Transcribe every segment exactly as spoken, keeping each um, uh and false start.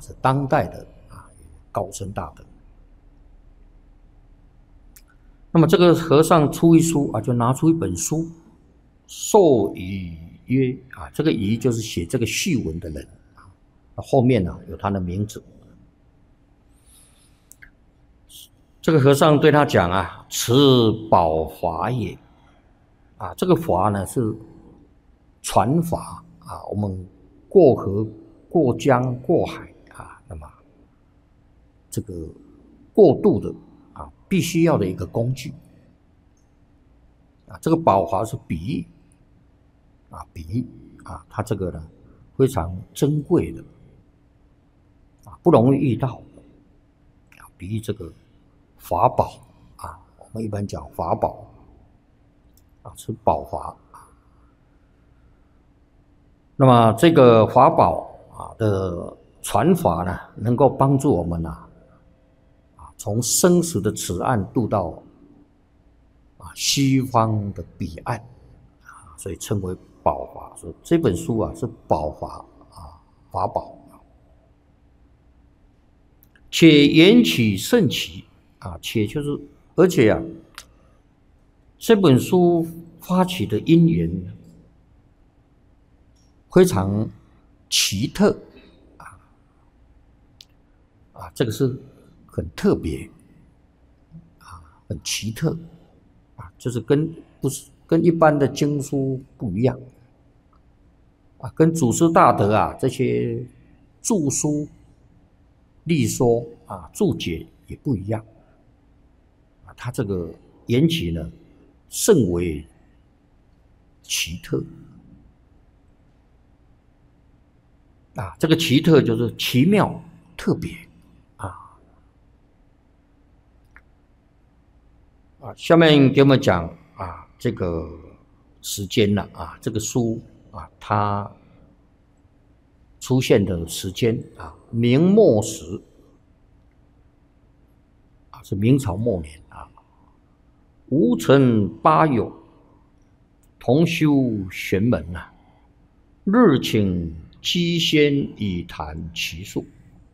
是当代的啊高僧大德。那么这个和尚出一书啊，就拿出一本书，授予曰啊，这个予就是写这个序文的人啊，后面呢、啊、有他的名字。这个和尚对他讲啊，此宝法也啊，这个法呢是传法啊，我们过河、过江、过海啊，那么这个过渡的啊，必须要的一个工具啊。这个宝华是比喻啊，比喻啊，它这个呢非常珍贵的啊，不容易遇到啊，比喻这个法宝啊，我们一般讲法宝啊，是宝华啊。那么这个法宝啊的传法呢，能够帮助我们啊，啊从生死的此岸渡到啊西方的彼岸啊，所以称为宝华。所以这本书啊是宝华啊，法宝，且缘起甚奇啊，且就是而且啊，这本书发起的因缘非常奇特啊啊，这个是很特别啊，很奇特啊，就是跟不是跟一般的经书不一样啊，跟祖师大德啊这些著书立说啊注解也不一样啊，它这个缘起呢甚为奇特。啊，这个奇特就是奇妙、特别啊啊！下面给我们讲啊，这个时间了啊，这个书啊，它出现的时间啊，明末时啊，是明朝末年啊，吴承八友同修玄门啊，日请机仙以谈其数，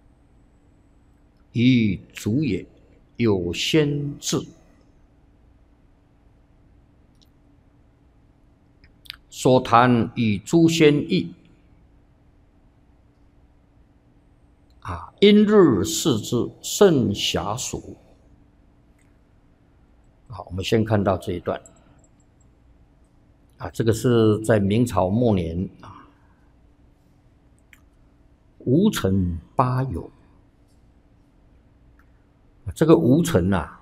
以主也有先志，所谈以诸仙意啊，因日视之甚暇属。好，我们先看到这一段啊，这个是在明朝末年啊。吴承八友，这个吴承啊，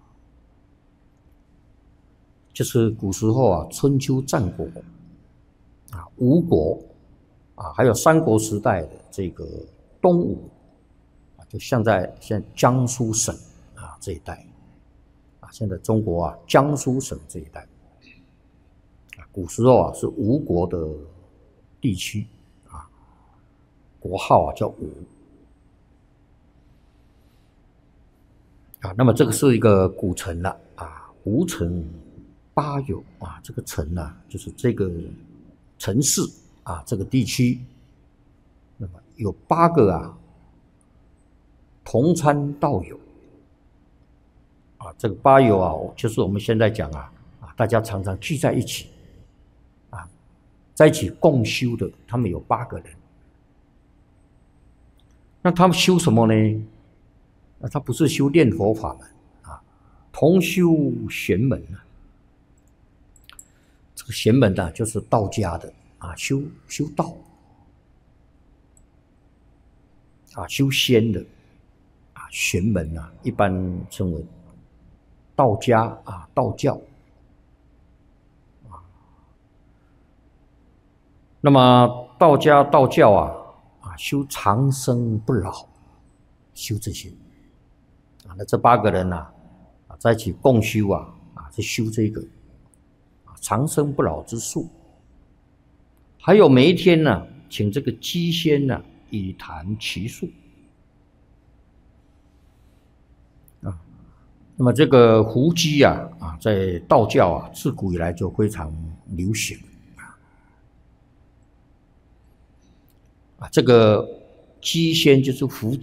就是古时候啊，春秋战国啊，吴国啊，还有三国时代的这个东吴啊，就像在现在江苏省啊这一带啊，现在中国啊江苏省这一带啊，古时候啊是吴国的地区。国号啊叫吴啊，那么这个是一个古城了啊，吴承八友啊，这个城呢、啊、就是这个城市啊，这个地区，那么有八个啊同参道友啊，这个八友啊，就是我们现在讲啊啊，大家常常聚在一起啊，在一起共修的，他们有八个人。那他们修什么呢？那他不是修念佛法门啊，同修玄门啊。这个玄门呢、啊，就是道家的啊，修修道啊，修仙的啊，玄门啊，一般称为道家啊，道教啊。那么道家道教啊。啊，修长生不老，修这些啊，那这八个人呐、啊，啊，在一起共修啊，啊，在修这个啊长生不老之术。还有每一天呢、啊，请这个机仙呢、啊，以谈其术啊。那么这个胡姬啊，啊，在道教啊，自古以来就非常流行。啊，这个机仙就是福